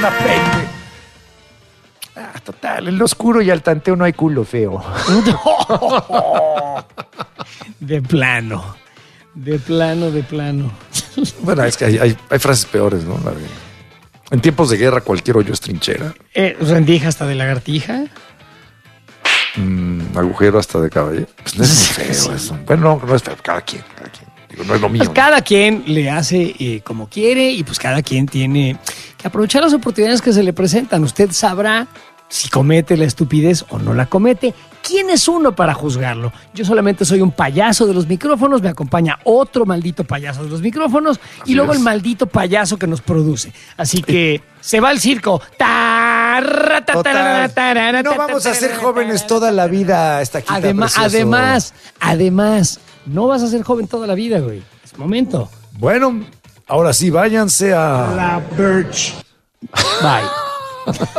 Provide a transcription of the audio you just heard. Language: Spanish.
una pende. Total, en lo oscuro y al tanteo no hay culo feo. De plano. Bueno, es que hay frases peores, ¿no? En tiempos de guerra cualquier hoyo es trinchera. Rendija hasta de lagartija. Agujero hasta de caballero. Pues no es muy feo eso. Bueno, no es feo. Cada quien. Digo, no es lo mío. Pues cada quien le hace como quiere y pues cada quien tiene que aprovechar las oportunidades que se le presentan. Usted sabrá si comete la estupidez o no la comete. ¿Quién es uno para juzgarlo? Yo solamente soy un payaso de los micrófonos, me acompaña otro maldito payaso de los micrófonos y luego el maldito payaso que nos produce. Así que se va al circo. Total. No vamos a ser jóvenes toda la vida hasta aquí. Además, no vas a ser joven toda la vida, güey. Es momento. Bueno, ahora sí, váyanse a La Birch. Bye.